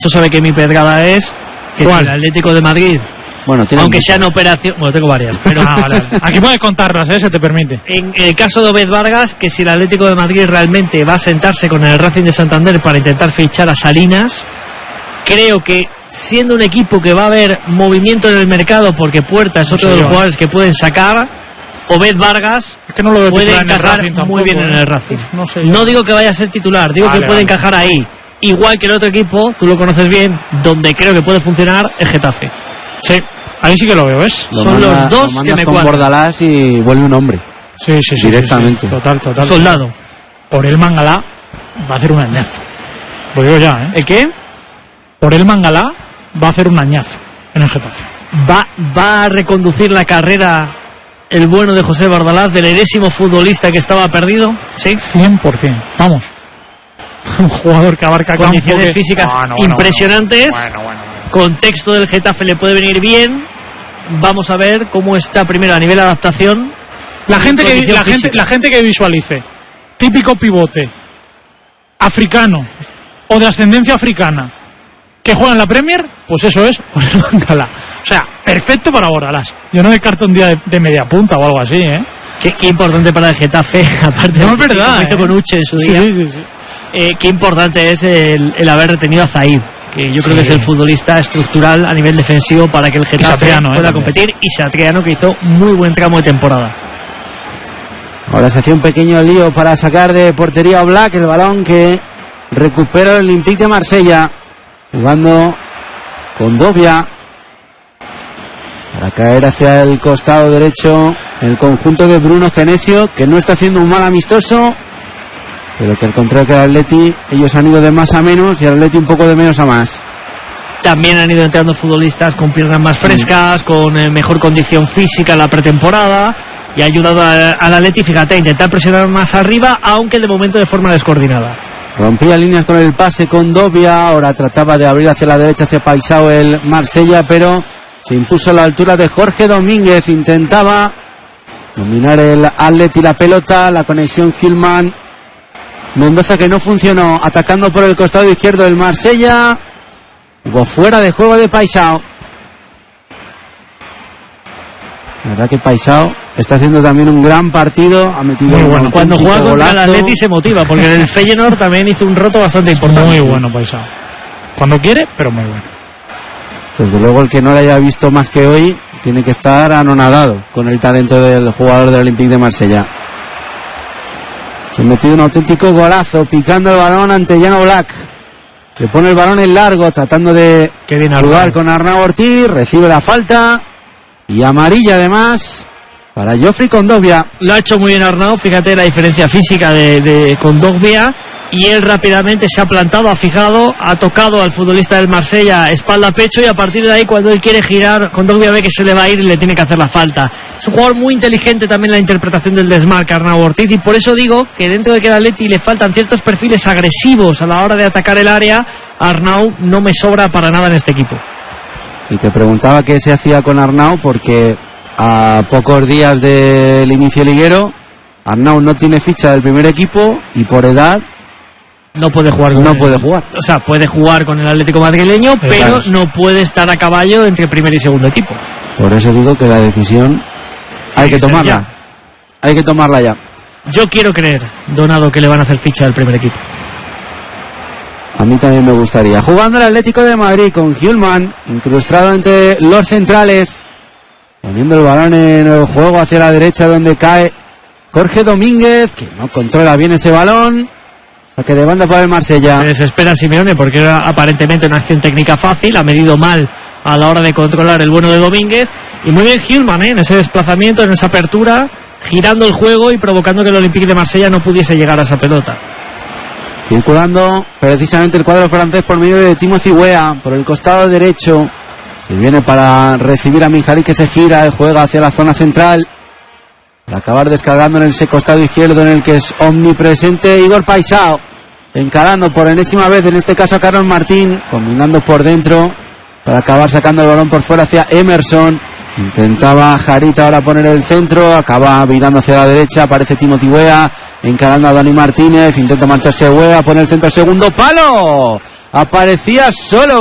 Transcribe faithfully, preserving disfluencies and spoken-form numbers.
Eso sabe que mi pedrada es que si el Atlético de Madrid, bueno, aunque muchas. sea en operación, bueno, tengo varias, pero ah, vale, vale. Aquí puedes contarlas, ¿eh? Se te permite. En el caso de Obed Vargas, que si el Atlético de Madrid realmente va a sentarse con el Racing de Santander para intentar fichar a Salinas, creo que siendo un equipo que va a haber movimiento en el mercado, porque Puerta es otro no de los jugadores que pueden sacar, Obed Vargas es que no lo puede encajar tampoco, muy bien ¿eh? en el Racing. No, sé no digo que vaya a ser titular, digo vale, que puede vale. encajar ahí. Igual que el otro equipo, tú lo conoces bien, donde creo que puede funcionar, el Getafe. Sí, ahí sí que lo veo, ¿ves? Lo Son manda, los dos lo que me con cuadran. Bordalás y vuelve un hombre. Sí, sí, sí. Directamente. Sí, sí. Total, total. Soldado. Por el Mangalá va a hacer un añazo. Lo digo ya, ¿eh? ¿El qué? Por el Mangalá va a hacer un añazo en el Getafe. Va, va a reconducir la carrera el bueno de José Bordalás, del enésimo futbolista que estaba perdido. Sí, cien por ciento. Vamos. Un jugador que abarca condiciones que... físicas bueno, bueno, impresionantes. Bueno, bueno, bueno. Contexto del Getafe le puede venir bien. Vamos a ver cómo está primero a nivel de adaptación. La gente que la gente, la gente que visualice típico pivote africano o de ascendencia africana que juega en la Premier, pues eso es Bordalás. O sea, perfecto para Bordalás. Yo no descarto un día de, de media punta o algo así, ¿eh? Qué, qué importante para el Getafe, aparte no de es verdad, que ¿eh? con Uche en su sí, día. Sí, sí, sí. Eh, qué importante es el, el haber retenido a Zaid, que yo creo sí. que es el futbolista estructural a nivel defensivo para que el Getafe Satriano, pueda eh, competir, y Satriano, que hizo muy buen tramo de temporada. Ahora se hacía un pequeño lío para sacar de portería Oblak el balón que recupera el Olympique de Marsella, jugando con Dobia para caer hacia el costado derecho el conjunto de Bruno Genesio, que no está haciendo un mal amistoso, pero que al contrario que el Atleti, ellos han ido de más a menos y el Atleti un poco de menos a más. También han ido entrando futbolistas con piernas más frescas, con eh, mejor condición física en la pretemporada, y ha ayudado al Atleti, fíjate, a intentar presionar más arriba, aunque de momento de forma descoordinada. Rompía líneas con el pase con Dobia, ahora trataba de abrir hacia la derecha, hacia Paisao el Marsella, pero se impuso a la altura de Jorge Domínguez, intentaba dominar el Atleti la pelota, la conexión Hillman Mendoza, que no funcionó, atacando por el costado izquierdo el Marsella. Hubo fuera de juego de Paisao. La verdad que Paisao está haciendo también un gran partido, ha metido muy bueno. Cuando juega contra golazo. el Atleti se motiva, porque en el Feyenoord también hizo un roto bastante importante. Muy bueno Paisao, cuando quiere, pero muy bueno. Desde luego el que no le haya visto más que hoy tiene que estar anonadado con el talento del jugador del Olympique de Marsella, que ha metido un auténtico golazo, picando el balón ante Jan Oblak, que pone el balón en largo, tratando de jugar con Arnau Ortiz, recibe la falta y amarilla además para Geoffrey Kondogbia. Lo ha hecho muy bien Arnau, fíjate la diferencia física de, de Kondogbia, y él rápidamente se ha plantado, ha fijado, ha tocado al futbolista del Marsella espalda a pecho, y a partir de ahí, cuando él quiere girar, Kondogbia ve que se le va a ir y le tiene que hacer la falta. Es un jugador muy inteligente también en la interpretación del desmarque, Arnau Ortiz, y por eso digo que dentro de que al Atleti le faltan ciertos perfiles agresivos a la hora de atacar el área, Arnau no me sobra para nada en este equipo. Y te preguntaba qué se hacía con Arnau, porque a pocos días del inicio liguero Arnau no tiene ficha del primer equipo y por edad no puede jugar con no el, puede jugar o sea, puede jugar con el Atlético madrileño, pero, pero claro, no puede estar a caballo entre primer y segundo equipo. Por eso digo que la decisión hay que, que tomarla hay que tomarla ya. Yo quiero creer, Donado, que le van a hacer ficha del primer equipo. A mí también me gustaría. Jugando el Atlético de Madrid con Hillman incrustado entre los centrales, poniendo el balón en el juego hacia la derecha, donde cae Jorge Domínguez, que no controla bien ese balón. Saque de banda para el Marsella. Se desespera Simeone porque era aparentemente una acción técnica fácil, ha medido mal a la hora de controlar el bueno de Domínguez, y muy bien Hillman, ¿eh? en ese desplazamiento, en esa apertura, girando el juego y provocando que el Olympique de Marsella no pudiese llegar a esa pelota. Circulando precisamente el cuadro francés por medio de Timothy Weah por el costado derecho. Se viene para recibir a Mihaly, que se gira y juega hacia la zona central, para acabar descargando en ese costado izquierdo en el que es omnipresente Igor Paisao, encarando por enésima vez, en este caso a Carlos Martín, combinando por dentro para acabar sacando el balón por fuera hacia Emerson. Intentaba Jarita ahora poner el centro, acaba virando hacia la derecha, aparece Timothy Weah encarando a Dani Martínez, intenta marcharse Weah, pone el centro al segundo palo, aparecía solo